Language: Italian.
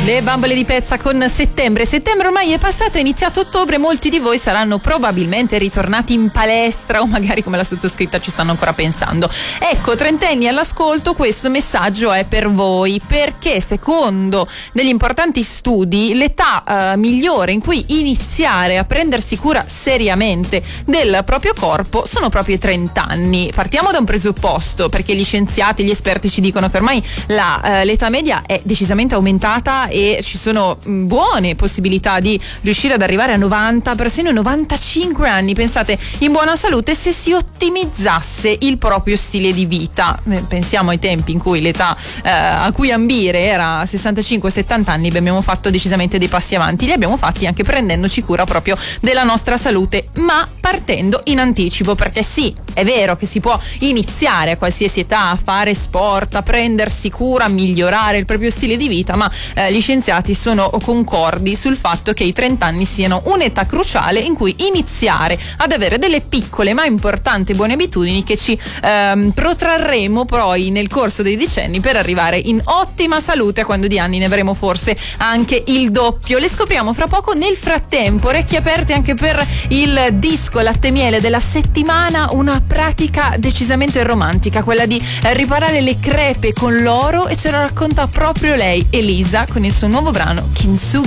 Le bambole di Pezza con settembre. Settembre ormai è passato, è iniziato ottobre, molti di voi saranno probabilmente ritornati in palestra o magari come la sottoscritta ci stanno ancora pensando. Ecco, trentenni all'ascolto, questo messaggio è per voi, perché secondo degli importanti studi l'età migliore in cui iniziare a prendersi cura seriamente del proprio corpo sono proprio i 30 anni. Partiamo da un presupposto, perché gli scienziati, gli esperti ci dicono che ormai l'età media è decisamente aumentata e ci sono buone possibilità di riuscire ad arrivare a 90, persino 95 anni, pensate, in buona salute se si ottimizzasse il proprio stile di vita. Pensiamo ai tempi in cui l'età a cui ambire era 65-70 anni, abbiamo fatto decisamente dei passi avanti, li abbiamo fatti anche prendendoci cura proprio della nostra salute, ma partendo in anticipo, perché sì, è vero che si può iniziare a qualsiasi età a fare sport, a prendersi cura, a migliorare il proprio stile di vita, ma gli scienziati sono concordi sul fatto che i 30 anni siano un'età cruciale in cui iniziare ad avere delle piccole ma importanti buone abitudini che ci protrarremo poi nel corso dei decenni per arrivare in ottima salute, quando di anni ne avremo forse anche il doppio. Le scopriamo fra poco. Nel frattempo, orecchie aperte anche per il disco Latte Miele della settimana, una pratica decisamente romantica, quella di riparare le crepe con l'oro, e ce lo racconta proprio lei, Elisa, con il suo nuovo brano Kintsugi.